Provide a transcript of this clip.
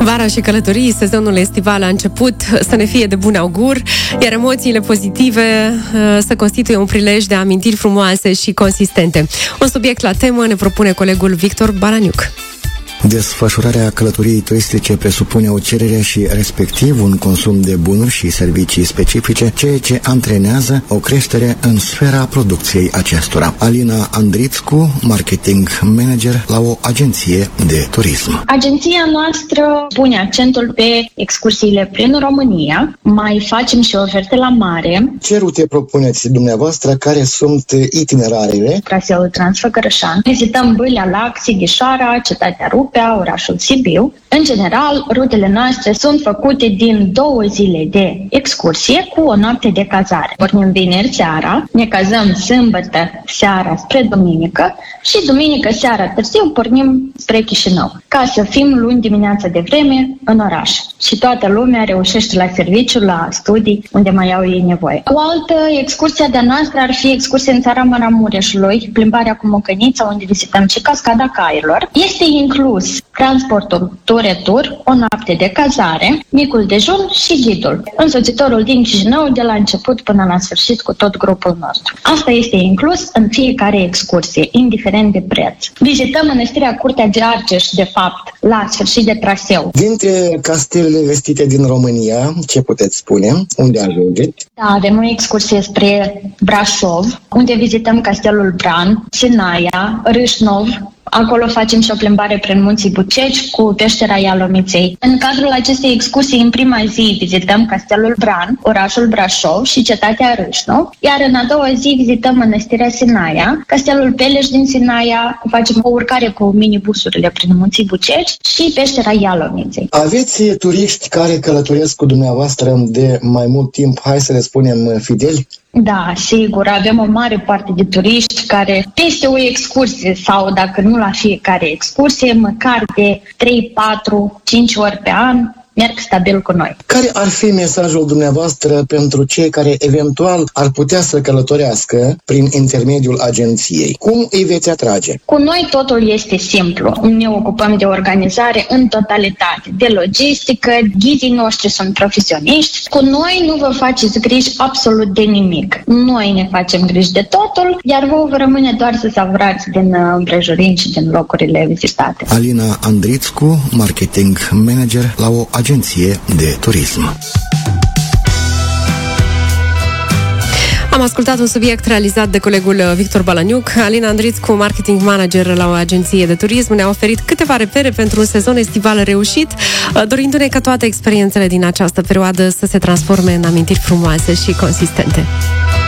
Vara și călătorii, sezonul estival a început, să ne fie de bun augur, iar emoțiile pozitive să constituie un prilej de amintiri frumoase și consistente. Un subiect la temă ne propune colegul Victor Balaniuc. Desfășurarea călătoriei turistice presupune o cerere și respectiv un consum de bunuri și servicii specifice, ceea ce antrenează o creștere în sfera producției acestora. Alina Andrițcu, marketing manager la o agenție de turism. Agenția noastră pune accentul pe excursiile prin România, mai facem și oferte la mare. Ce rute propuneți dumneavoastră? Care sunt itinerarele? Traseul Transfăgărășan. Vizităm Bâlea, Lac, Sighișoara, Cetatea Rupea, orașul Sibiu. În general, rutele noastre sunt făcute din 2 zile de excursie cu o noapte de cazare. Pornim vineri seara, ne cazăm sâmbătă seara spre duminică și duminică seara târziu pornim spre Chișinău, ca să fim luni dimineața de vreme în oraș. Și toată lumea reușește la serviciu, la studii, unde mai au ei nevoie. O altă excursie de-a noastră ar fi excursia în țara Maramureșului, plimbarea cu Mocănița, unde vizităm și Cascada Cailor. Este inclus transportul tur-retur, o noapte de cazare, micul dejun și ghidul. Însoțitorul din Chișinău de la început până la sfârșit cu tot grupul nostru. Asta este inclus în fiecare excursie, indiferent de preț. Vizităm mănăstirea Curtea de Argeș, de fapt, la sfârșit de traseu. Dintre castelele vestite din România, ce puteți spune? Unde ajungeți? Da, avem o excursie spre Brașov, unde vizităm Castelul Bran, Sinaia, Râșnov. Acolo facem și o plimbare prin Munții Buceci cu peștera Ialomiței. În cadrul acestei excursii, în prima zi, vizităm Castelul Bran, orașul Brașov și cetatea Râșnov, iar în a doua zi vizităm mănăstirea Sinaia, Castelul Peleș din Sinaia, facem o urcare cu minibusurile prin Munții Buceci și peștera Ialomiței. Aveți turiști care călătoresc cu dumneavoastră de mai mult timp, hai să le spunem, fideli? Da, sigur, avem o mare parte de turiști care peste o excursie sau, dacă nu la fiecare excursie, măcar de 3, 4, 5 ori pe an, merg stabil cu noi. Care ar fi mesajul dumneavoastră pentru cei care eventual ar putea să călătorească prin intermediul agenției? Cum îi veți atrage? Cu noi totul este simplu. Ne ocupăm de organizare în totalitate, de logistică, ghizii noștri sunt profesioniști. Cu noi nu vă faceți griji absolut de nimic. Noi ne facem griji de totul, iar vouă vă rămâne doar să savurați din împrejurim și din locurile vizitate. Alina Andrițcu, marketing manager la o agenție de turism. Am ascultat un subiect realizat de colegul Victor Balaniuc. Alina Andrițcu, marketing manager la o agenție de turism, ne-a oferit câteva repere pentru un sezon estival reușit, dorindu-ne ca toate experiențele din această perioadă să se transforme în amintiri frumoase și consistente.